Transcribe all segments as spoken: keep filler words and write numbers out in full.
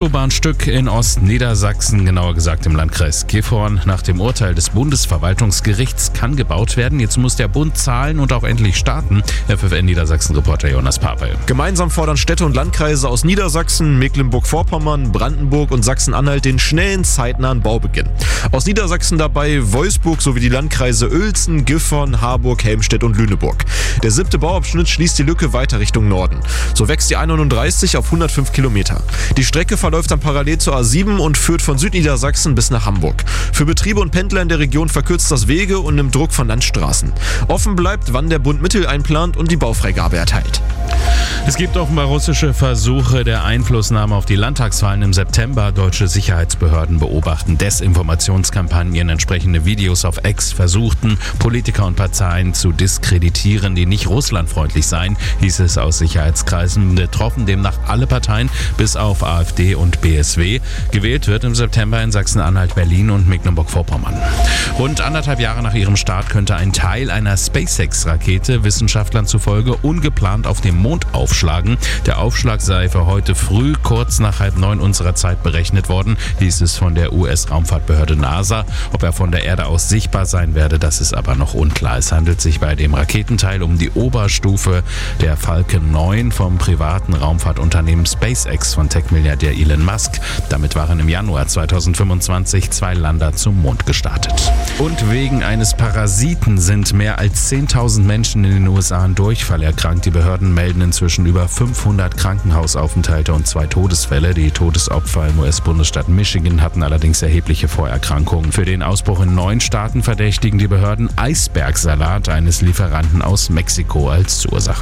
Autobahnstück in Ostniedersachsen, genauer gesagt im Landkreis Gifhorn. Nach dem Urteil des Bundesverwaltungsgerichts kann gebaut werden. Jetzt muss der Bund zahlen und auch endlich starten. F F N Niedersachsen-Reporter Jonas Papel. Gemeinsam fordern Städte und Landkreise aus Niedersachsen, Mecklenburg-Vorpommern, Brandenburg und Sachsen-Anhalt den schnellen, zeitnahen Baubeginn. Aus Niedersachsen dabei Wolfsburg sowie die Landkreise Uelzen, Gifhorn, Harburg, Helmstedt und Lüneburg. Der siebte Bauabschnitt schließt die Lücke weiter Richtung Norden. So wächst die A neununddreißig auf hundertfünf Kilometer. Die Strecke verläuft dann parallel zur A sieben und führt von Südniedersachsen bis nach Hamburg. Für Betriebe und Pendler in der Region verkürzt das Wege und nimmt Druck von Landstraßen. Offen bleibt, wann der Bund Mittel einplant und die Baufreigabe erteilt. Es gibt offenbar russische Versuche der Einflussnahme auf die Landtagswahlen im September. Deutsche Sicherheitsbehörden beobachten Desinformationskampagnen. Entsprechende Videos auf X versuchten, Politiker und Parteien zu diskreditieren, die nicht russlandfreundlich seien, hieß es aus Sicherheitskreisen. Betroffen demnach alle Parteien, bis auf AfD und B S W. Gewählt wird im September in Sachsen-Anhalt, Berlin und Mecklenburg-Vorpommern. Rund anderthalb Jahre nach ihrem Start könnte ein Teil einer SpaceX-Rakete Wissenschaftlern zufolge ungeplant auf dem Mond aufschlagen. Der Aufschlag sei für heute früh kurz nach halb neun unserer Zeit berechnet worden, hieß es von der U S-Raumfahrtbehörde NASA. Ob er von der Erde aus sichtbar sein werde, das ist aber noch unklar. Es handelt sich bei dem Raketenteil um die Oberstufe der Falcon neun vom privaten Raumfahrtunternehmen SpaceX von Tech-Milliardär Elon Musk. Damit waren im Januar zweitausendfünfundzwanzig zwei Lander zum Mond gestartet. Und wegen eines Parasiten sind mehr als zehntausend Menschen in den U S A an Durchfall erkrankt. Die Behörden melden inzwischen über fünfhundert Krankenhausaufenthalte und zwei Todesfälle. Die Todesopfer im U S-Bundesstaat Michigan hatten allerdings erhebliche Vorerkrankungen. Für den Ausbruch in neun Staaten verdächtigen die Behörden Eisbergsalat eines Lieferanten aus Mexiko als Ursache.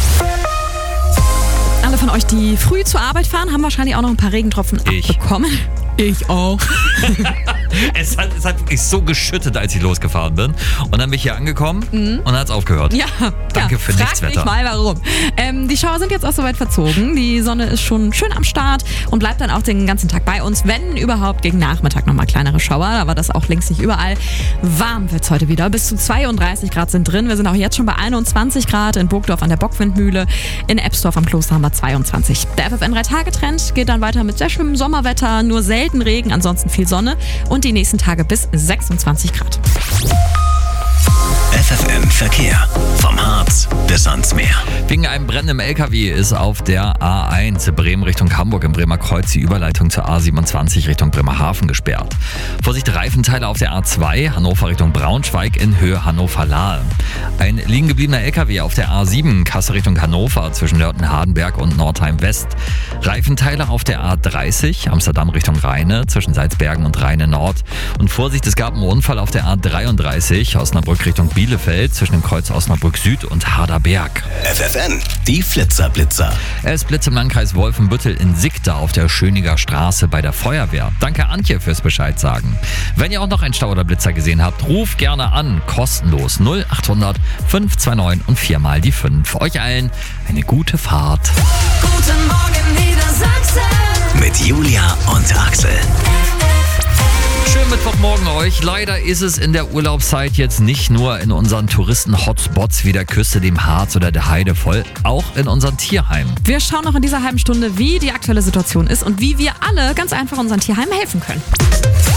Alle von euch, die früh zur Arbeit fahren, haben wahrscheinlich auch noch ein paar Regentropfen Ich. abbekommen. Ich auch. Es hat, es hat wirklich so geschüttet, als ich losgefahren bin. Und dann bin ich hier angekommen und dann hat es aufgehört. Ja, Danke ja, für frag nichts mich Wetter. mal warum. Ähm, die Schauer sind jetzt auch soweit verzogen. Die Sonne ist schon schön am Start und bleibt dann auch den ganzen Tag bei uns. Wenn überhaupt gegen Nachmittag nochmal kleinere Schauer, aber das auch längst nicht überall. Warm wird es heute wieder. Bis zu zweiunddreißig Grad sind drin. Wir sind auch jetzt schon bei einundzwanzig Grad in Burgdorf an der Bockwindmühle. In Ebsdorf am Kloster haben wir zweiundzwanzig. Der F F N drei Tage Trend geht dann weiter mit sehr schönem Sommerwetter. Nur selten Regen, ansonsten viel Sonne. Und die nächsten Tage bis sechsundzwanzig Grad. F F N Verkehr. Vom Harz bis ans Meer. Wegen einem brennenden L K W ist auf der A eins Bremen Richtung Hamburg im Bremer Kreuz die Überleitung zur A siebenundzwanzig Richtung Bremerhaven gesperrt. Vorsicht, Reifenteile auf der A zwei Hannover Richtung Braunschweig in Höhe Hannover-Lahe. Ein liegen gebliebener L K W auf der A sieben Kassel Richtung Hannover zwischen Lörten-Hardenberg und Nordheim West. Reifenteile auf der A dreißig Amsterdam Richtung Rheine zwischen Salzbergen und Rheine Nord. Und Vorsicht, es gab einen Unfall auf der A dreiunddreißig Osnabrück Richtung Bielefeld zwischen dem Kreuz Osnabrück Süd und Harderberg. F F N, die Flitzer-Blitzer. Es blitzt im Landkreis Wolfenbüttel in Sigda auf der Schöniger Straße bei der Feuerwehr. Danke Antje fürs Bescheid sagen. Wenn ihr auch noch einen Stau oder Blitzer gesehen habt, ruft gerne an. Kostenlos null achthundert fünf zwei neun und viermal die fünf. Euch allen eine gute Fahrt. Guten Morgen Niedersachsen. Mit Julia und Axel. Schönen Mittwochmorgen euch. Leider ist es in der Urlaubszeit jetzt nicht nur in unseren Touristen-Hotspots wie der Küste, dem Harz oder der Heide voll, auch in unseren Tierheimen. Wir schauen noch in dieser halben Stunde, wie die aktuelle Situation ist und wie wir alle ganz einfach unseren Tierheimen helfen können.